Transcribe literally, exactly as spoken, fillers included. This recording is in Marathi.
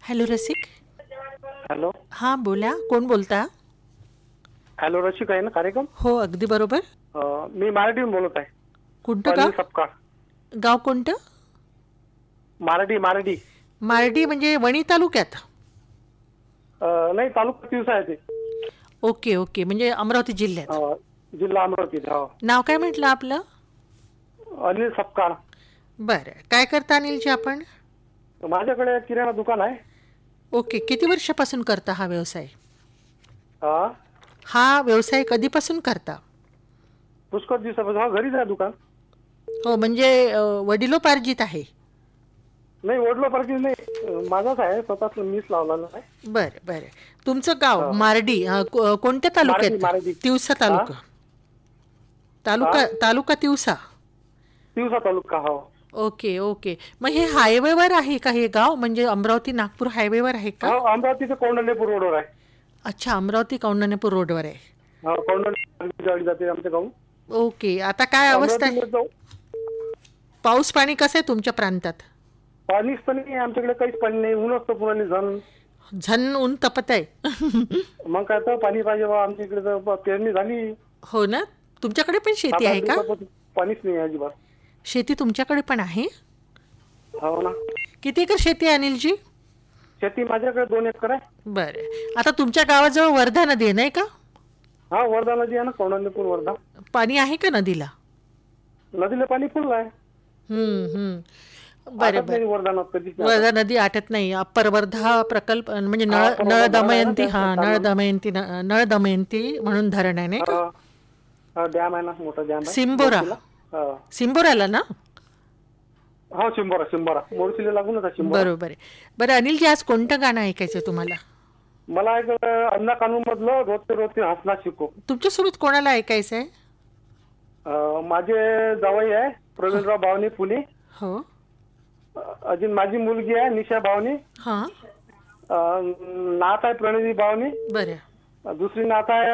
हॅलो रसिक. हॅलो. हां बोला, कोण बोलता? हॅलो, रसिक आहे ना कार्यक्रम? हो अगदी बरोबर. अं, मी मराठीहून बोलत आहे. कोणतं गाव? अनिल सपकाळ. गाव कोणतं? मारडी मारडी. मारडी म्हणजे वणी तालुक्यात? अं, नाही, तालुका तिवसा आहे ते. ओके ओके, म्हणजे अमरावती जिल्ह्यात. अं, जिल्हा अमरावती. हो. नाव काय म्हटलं आपलं? अनिल सपकाळ. बरं, काय करता अनिलजी आपण? माझ्याकडे किराणा दुकान आहे. ओके, किती वर्षापासून करता हा व्यवसाय? हा, हा व्यवसाय कधीपासून करता? पुष्कळ दिवसापासून. हा, घरीच आहे दुकान. हो, म्हणजे अ, वडिलोपार्जित आहे. नाही, ओढलो पाहिजे नाही, अं, माझाच आहे, स्वतःच मीच लावलेला आहे. बरं बरं. तुमचं गाव हो. मारडी अ, को- कोणत्या मारडी तालुक्यात? मारडी. तिवसा हा तालुका. हा, तालुका तालुका तिवसा. तिवसा तालुका. हो. Okay okay. मग हे हायवेवर आहे का हे गाव? म्हणजे अमरावती नागपूर हायवेवर आहे का? हो, अमरावतीचं कौंडण्यपूर रोडवर आहे. अच्छा, अमरावती कौंडण्यपूर रोडवर आहे. हा, कौंडण्यपूर गाडी जाते आमच्या गावून. ओके, आता काय अवस्था आहे? अमरावतीमध्ये जाऊ. पाऊस पाणी कसं आहे तुमच्या प्रांतात? पाणीच पण नाही आमच्याकडे, काहीच पाणी नाही. ऊन असतं पुराने झण. झन ऊन तपत आहे. मग काय तर पाणी पाहिजे बा. आमच्या इकडे तर ब- पेरणी झाली. हो ना. तुमच्याकडे पण शेती सात आठ आहे का? दिवसापासून पाणीच नाही अजिबात. शेती तुमच्याकडे पण आहे? हो ना. किती एकर शेती आहे अनिलजी? शेती माझ्याकडे दोन एकर आहे. बरं, आता तुमच्या गावाजवळ वर्धा नदी आहे नाही का? हा, वर्धा नदी आहे ना, कौंडण्यपूर वर्धा. पाणी आहे का नदीला? नदीला पाणी फुल आहे. हम्म हम्म. बरं आटत नाही बरं. वर्धा नदी कधीच नाही वर्धा आटत. नदी आटत नाही. अप्पर वर्धा प्रकल्प म्हणजे हा, नळ पण नळ वर्धा धरण आहे ना, दमयंती. त्या हा, नळ कारणानं. दमयंती नळ दमयंती म्हणून धरण आहे नाही का? हा, हा, डॅम आहे ना, मोठा डॅम आहे सिंबोरा. मोर्शीला. हा. सिंबोराला ना? हो, शिंबोरा शिंबोरा मोर्शीला लागूनच आहे शिंबोरा. बरोबर आहे. बरं अनिलजी, आज कोणतं गाणं ऐकायचं तुम्हाला? मला एक अन्ना कानून मधलं रोजते रोजते हसना शिको. तुमच्यासोबत कोणाला ऐकायचं आहे? अं, माझे जावई आहे प्रवीणराव बावनी पुणे. हो. अजून माझी मुलगी आहे निशा बावनी. हां. अं, नात आहे प्रणवी बावनी. बरं. दुसरी नात आहे